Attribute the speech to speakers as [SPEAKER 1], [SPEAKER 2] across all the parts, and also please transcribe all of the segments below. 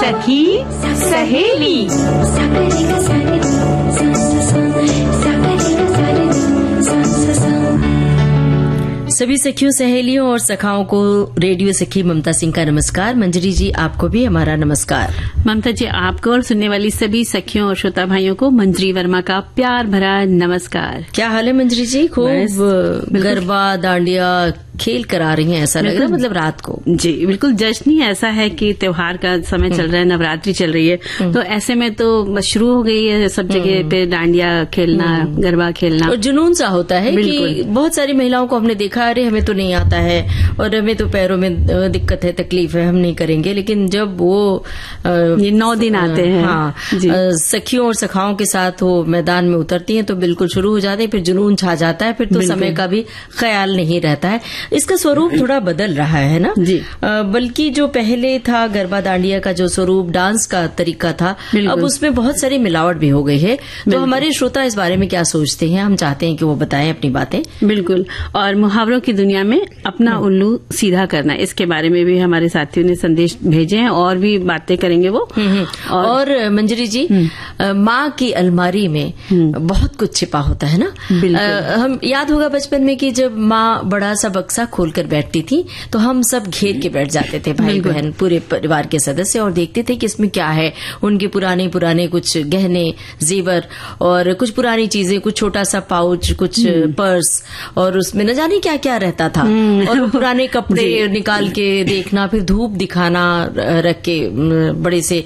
[SPEAKER 1] सखी सहेली।
[SPEAKER 2] सभी सखियों, सहेलियों और सखाओं को रेडियो सखी ममता सिंह का नमस्कार। मंजरी जी, आपको भी हमारा नमस्कार।
[SPEAKER 1] ममता जी, आपको और सुनने वाली सभी सखियों और श्रोता भाइयों को मंजरी वर्मा का प्यार भरा नमस्कार।
[SPEAKER 2] क्या हाल है मंजरी जी? खूब गरबा डांडिया खेल करा रही हैं, ऐसा लग रहा है, मतलब रात को।
[SPEAKER 1] जी बिल्कुल, जश्न ही ऐसा है कि त्योहार का समय चल रहा है, नवरात्रि चल रही है, तो ऐसे में तो शुरू हो गई है सब जगह पे डांडिया खेलना, गरबा खेलना,
[SPEAKER 2] और जुनून सा होता है कि बहुत सारी महिलाओं को हमने देखा, अरे हमें तो नहीं आता है और हमें तो पैरों में दिक्कत है, तकलीफ है, हम नहीं करेंगे। लेकिन जब वो
[SPEAKER 1] ये 9 दिन आते हैं,
[SPEAKER 2] हाँ, सखियों और सखाओं के साथ वो मैदान में उतरती हैं तो बिल्कुल शुरू हो जाते हैं, फिर जुनून छा जाता है, फिर तो समय का भी ख्याल नहीं रहता है। इसका स्वरूप थोड़ा बदल रहा है ना जी। बल्कि जो पहले था गरबा डांडिया का जो स्वरूप, डांस का तरीका था, अब उसमें बहुत सारी मिलावट भी हो गई है। तो हमारे श्रोता इस बारे में क्या सोचते हैं, हम चाहते हैं कि वो बताएं अपनी बातें।
[SPEAKER 1] बिल्कुल, और मुहावरों की दुनिया में अपना उल्लू सीधा करना, इसके बारे में भी हमारे साथियों ने संदेश भेजे हैं और भी बातें करेंगे वो।
[SPEAKER 2] और मंजरी जी, माँ की अलमारी में बहुत कुछ छिपा होता है ना। हम याद होगा बचपन में कि जब माँ बड़ा सा बक्सा खोलकर बैठती थी तो हम सब घेर के बैठ जाते थे, भाई बहन पूरे परिवार के सदस्य, और देखते थे कि इसमें क्या है। उनके पुराने कुछ गहने जेवर और कुछ पुरानी चीजें, कुछ छोटा सा पाउच, कुछ पर्स, और उसमें न जाने क्या क्या रहता था। और पुराने कपड़े निकाल के देखना, फिर धूप दिखाना रख के बड़े से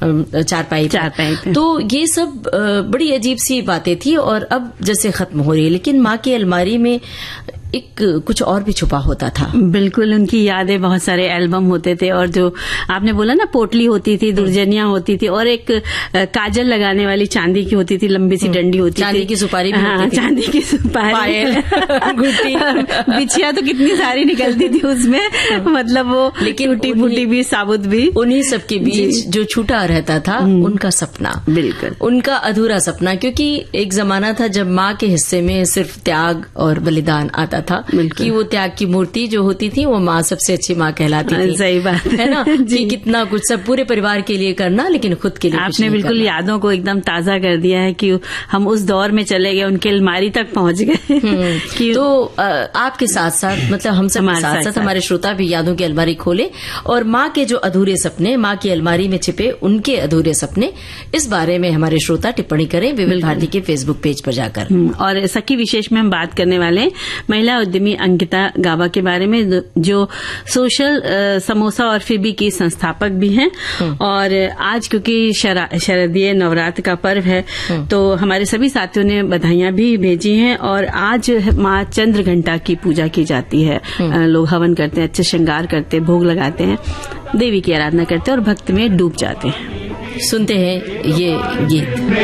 [SPEAKER 2] चारपाई पे। तो ये सब बड़ी अजीब सी बातें थी और अब जैसे खत्म हो रही है। लेकिन माँ की अलमारी में एक कुछ और भी छुपा होता था।
[SPEAKER 1] बिल्कुल, उनकी यादें, बहुत सारे एल्बम होते थे, और जो आपने बोला ना, पोटली होती थी, दुर्जनियां होती थी, और एक काजल लगाने वाली चांदी की होती थी, लंबी सी डंडी होती थी,
[SPEAKER 2] चांदी की सुपारी भी होती थी।
[SPEAKER 1] चांदी की सुपारी, बिछिया तो कितनी सारी निकलती थी उसमें, मतलब वो टूटी फूटी भी, साबुत भी।
[SPEAKER 2] उन्हीं सबके बीच जो छूटा रहता था उनका सपना,
[SPEAKER 1] बिल्कुल
[SPEAKER 2] उनका अधूरा सपना, क्योंकि एक जमाना था जब माँ के हिस्से में सिर्फ त्याग और बलिदान आता था, कि वो त्याग की मूर्ति जो होती थी वो माँ सबसे अच्छी माँ कहलाती थी।
[SPEAKER 1] सही बात
[SPEAKER 2] है ना, कि कितना कुछ सब पूरे परिवार के लिए करना, लेकिन खुद के लिए
[SPEAKER 1] आपने बिल्कुल यादों को एकदम ताजा कर दिया है कि हम उस दौर में चले गए, उनके अलमारी तक पहुंच गए।
[SPEAKER 2] तो आपके साथ साथ, मतलब हम सब साथ साथ हमारे श्रोता भी यादों की अलमारी खोले और माँ के जो अधूरे सपने, माँ की अलमारी में छिपे उनके अधूरे सपने, इस बारे में हमारे श्रोता टिप्पणी करें विविध भारती के फेसबुक पेज पर जाकर।
[SPEAKER 1] और सखी विशेष में हम बात करने वाले महिला उद्यमी अंकिता गाबा के बारे में, जो सोशल समोसा और फिबी की संस्थापक भी हैं। और आज क्योंकि शरदीय नवरात्र का पर्व है, तो हमारे सभी साथियों ने बधाइयां भी भेजी हैं। और आज माँ चंद्र घंटा की पूजा की जाती है, लोग हवन करते हैं, अच्छे श्रृंगार करते हैं, भोग लगाते हैं, देवी की आराधना करते हैं और भक्ति में डूब जाते हैं।
[SPEAKER 2] सुनते हैं ये गीत।